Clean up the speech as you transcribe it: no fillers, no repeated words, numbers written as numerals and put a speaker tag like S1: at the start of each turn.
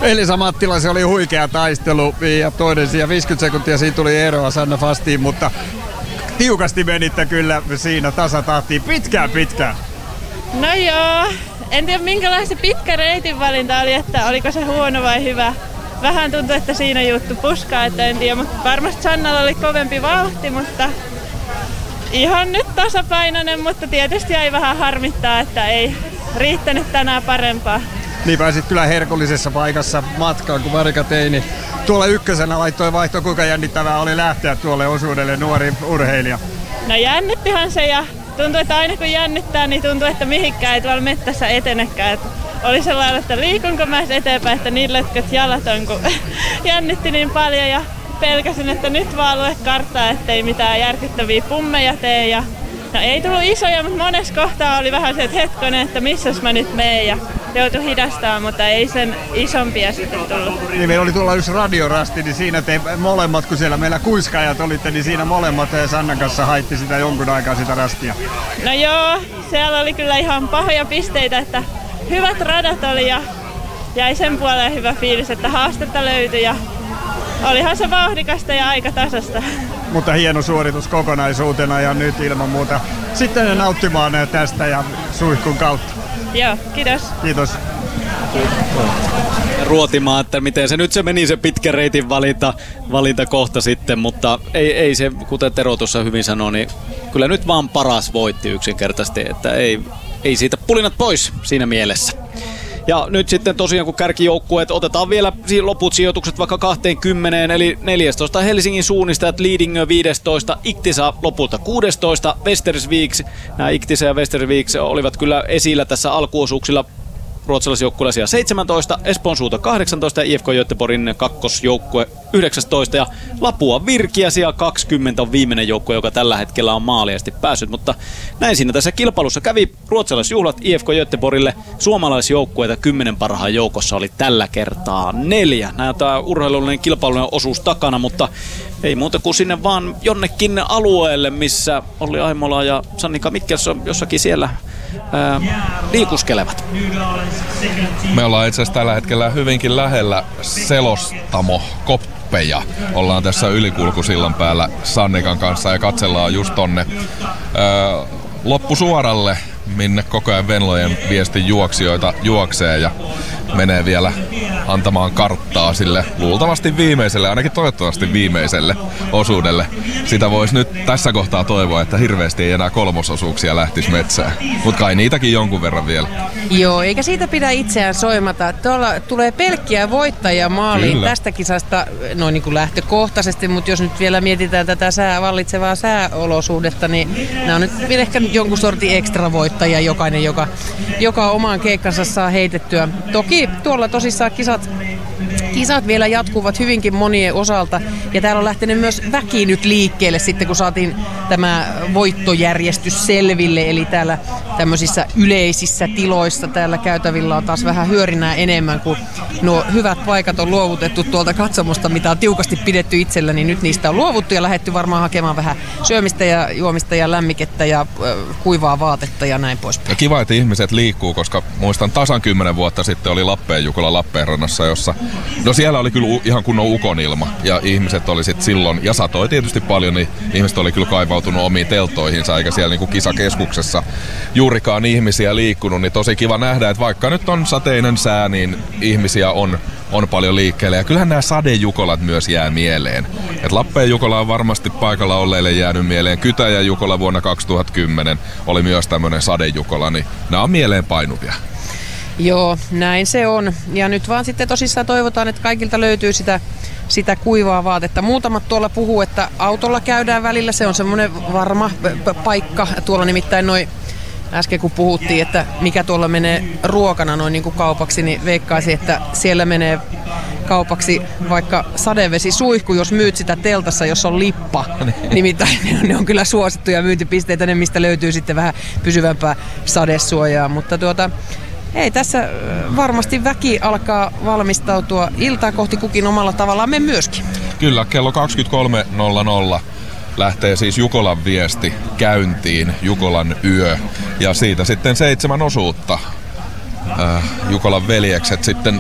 S1: Elisa Mattila, se oli huikea taistelu ja toinen sija 50 sekuntia siitä tuli eroa Sanna Fastiin, mutta tiukasti menitte kyllä siinä tasatahtiin pitkään.
S2: No joo, en tiedä minkälainen pitkä reitin valinta oli, että oliko se huono vai hyvä. Vähän tuntui, että siinä juttu puskaa, että en tiedä, mutta varmasti Sannalla oli kovempi vauhti, mutta ihan nyt tasapainoinen, mutta tietysti jäi vähän harmittaa, että ei riittänyt tänään parempaa.
S1: Niin pääsit kyllä herkullisessa paikassa matkaan, kun Marika Teini tuolla ykkösenä laittoi vaihtoon. Kuinka jännittävää oli lähteä tuolle osuudelle nuori urheilija?
S2: No jännittihän se ja tuntui, että aina kun jännittää, niin tuntuu, että mihinkään ei tuolla mettässä etenekään. Oli sellainen, että liikunko mä eteenpäin, että niin lötkät jalat on, kun jännitti niin paljon ja pelkäsin, että nyt vaan lue karttaa, ettei mitään järkyttäviä pummeja tee. Ja no ei tullut isoja, mutta monessa kohtaa oli vähän se, että hetkonen, että missäs mä nyt meen ja joutui hidastamaan, mutta ei sen isompia sitten tullut.
S1: Niin meillä oli tuolla yksi radiorasti, niin siinä te molemmat, kun siellä meillä kuiskaajat olitte, niin siinä molemmat Sannan kanssa haitti sitä jonkun aikaa sitä rastia.
S2: No joo, siellä oli kyllä ihan pahoja pisteitä, että hyvät radat oli ja jäi sen puoleen hyvä fiilis, että haastetta löytyi ja olihan se vauhdikasta ja aika tasasta.
S1: Mutta hieno suoritus kokonaisuutena ja nyt ilman muuta sitten nauttimaan tästä ja suihkun kautta.
S2: Joo, kiitos.
S1: Kiitos.
S3: Ruotimaan, että miten se nyt se meni se pitkä reitin valinta kohta sitten, mutta ei se, kuten Tero tuossa hyvin sanoi, niin kyllä nyt vaan paras voitti yksinkertaisesti, että ei siitä pulinat pois siinä mielessä. Ja nyt sitten tosiaan kun kärkijoukkueet otetaan vielä loput sijoitukset vaikka 20, eli 14 Helsingin suunnistajat, Lidingö 15, Iktisa lopulta 16, Västerviks, nämä Iktisa ja Västerviks olivat kyllä esillä tässä alkuosuuksilla ruotsalaisjoukkueella siellä 17, Espoon suuta 18 ja IFK Göteborgin kakkosjoukkue 19 ja Lapua Virkiä siellä 20 on viimeinen joukkue, joka tällä hetkellä on maaliasti päässyt, mutta näin siinä tässä kilpailussa kävi ruotsalaisjuhlat IFK Göteborgille, suomalaisjoukkueita 10 parhaan joukossa oli tällä kertaa 4. Näin on tämä urheilullinen kilpailullinen osuus takana, mutta ei muuta kuin sinne vaan jonnekin alueelle, missä Olli Aimola ja Sannika Mikkelsson jossakin siellä liikuskelevat.
S4: Me ollaan itse asiassa tällä hetkellä hyvinkin lähellä selostamo koppeja. Ollaan tässä ylikulkusillan päällä Sannikan kanssa ja katsellaan just tonne loppusuoralle, minne koko ajan Venlojen viestin juoksijoita juoksee ja menee vielä antamaan karttaa sille luultavasti viimeiselle, ainakin toivottavasti viimeiselle osuudelle. Sitä voisi nyt tässä kohtaa toivoa, että hirveästi ei enää kolmososuuksia lähtisi metsään. Mutta kai niitäkin jonkun verran vielä.
S5: Joo, eikä siitä pidä itseään soimata. Tuolla tulee pelkkiä voittajia maaliin Kyllä. tästä kisasta noin niin kuin lähtökohtaisesti, mutta jos nyt vielä mietitään tätä vallitsevaa sääolosuhdetta, niin nämä on nyt ehkä jonkun sortin ekstra voittajia jokainen, joka omaan keikkansa saa heitettyä. Toki tuolla tosissaan kisat vielä jatkuvat hyvinkin monien osalta ja täällä on lähtenyt myös väki nyt liikkeelle sitten kun saatiin tämä voittojärjestys selville, eli täällä tämmöisissä yleisissä tiloissa täällä käytävillä on taas vähän hyörinää enemmän, kun nuo hyvät paikat on luovutettu tuolta katsomusta, mitä on tiukasti pidetty itsellä, niin nyt niistä on luovuttu ja lähdetty varmaan hakemaan vähän syömistä ja juomista ja lämmikettä ja kuivaa vaatetta ja näin poispäin.
S4: Ja kiva, että ihmiset liikkuu, koska muistan tasan 10 vuotta sitten oli Lappeenjukola Lappeenrannassa, jossa no siellä oli kyllä ihan kunnon ukonilma ja ihmiset oli sitten silloin, ja satoi tietysti paljon, niin ihmiset oli kyllä kaivautunut omiin teltoihinsa, eikä siellä niinku kisakeskuksessa juurikaan ihmisiä liikkunut, niin tosi kiva nähdä, että vaikka nyt on sateinen sää, niin ihmisiä on paljon liikkeelle. Ja kyllähän nämä sadejukolat myös jää mieleen. Et Lappeenjukola on varmasti paikalla olleille jäänyt mieleen. Kytäjäjukola vuonna 2010 oli myös tämmöinen sadejukola, niin nämä on mieleen painuvia.
S5: Joo, näin se on. Ja nyt vaan sitten tosissaan toivotaan, että kaikilta löytyy sitä kuivaa vaatetta. Muutamat tuolla puhuu, että autolla käydään välillä. Se on semmoinen varma paikka. Tuolla nimittäin äsken kun puhuttiin, että mikä tuolla menee ruokana noin niin kuin kaupaksi, niin veikkaisin, että siellä menee kaupaksi vaikka sadevesisuihku, jos myyt sitä teltassa, jos on lippa. Nimittäin ne on kyllä suosittuja myyntipisteitä, ne mistä löytyy sitten vähän pysyvämpää sadesuojaa. Mutta ei tässä varmasti väki alkaa valmistautua iltaa kohti kukin omalla tavallaan, me myöskin.
S4: Kyllä, kello 23.00 lähtee siis Jukolan viesti käyntiin, Jukolan yö, ja siitä sitten 7 osuutta. Jukolan veljekset sitten